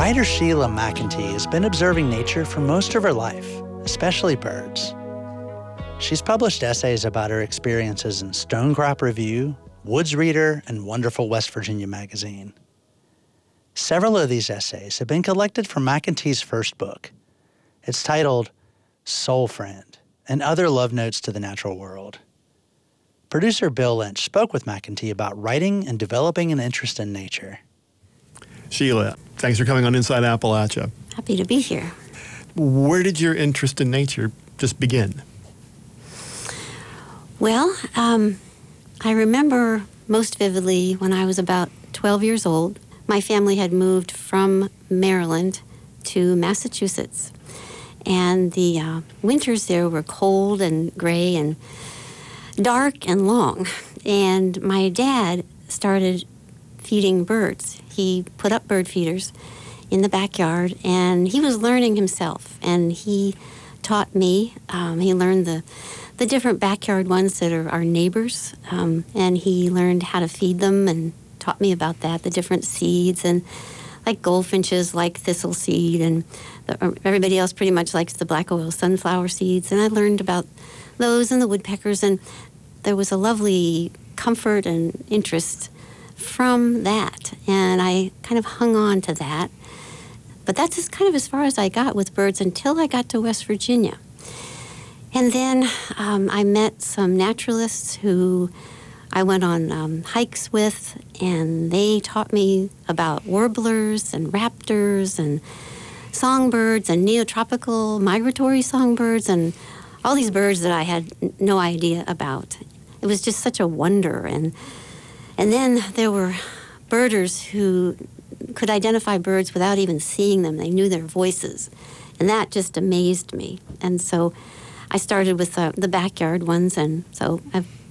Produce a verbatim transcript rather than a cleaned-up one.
Writer Sheila McEntee has been observing nature for most of her life, especially birds. She's published essays about her experiences in Stonecrop Review, Woods Reader, and Wonderful West Virginia magazine. Several of these essays have been collected from McEntee's first book. It's titled Soul Friend and Other Love Notes to the Natural World. Producer Bill Lynch spoke with McEntee about writing and developing an interest in nature. Sheila, thanks for coming on Inside Appalachia. Happy to be here. Where did your interest in nature just begin? Well, um, I remember most vividly when I was about twelve years old. My family had moved from Maryland to Massachusetts. And the uh, winters there were cold and gray and dark and long. And my dad started feeding birds. He put up bird feeders in the backyard, and he was learning himself. And he taught me. Um, he learned the, the different backyard ones that are our neighbors. Um, and he learned how to feed them and taught me about that, the different seeds. And like goldfinches like thistle seed, and the, everybody else pretty much likes the black oil sunflower seeds. And I learned about those and the woodpeckers, and there was a lovely comfort and interest from that. And I kind of hung on to that. But that's just kind of as far as I got with birds until I got to West Virginia. And then um, I met some naturalists who I went on um, hikes with, and they taught me about warblers and raptors and songbirds and neotropical migratory songbirds and all these birds that I had no idea about. It was just such a wonder. And and then there were birders who could identify birds without even seeing them. They knew their voices, and that just amazed me. And so I started with uh, the backyard ones, and so I've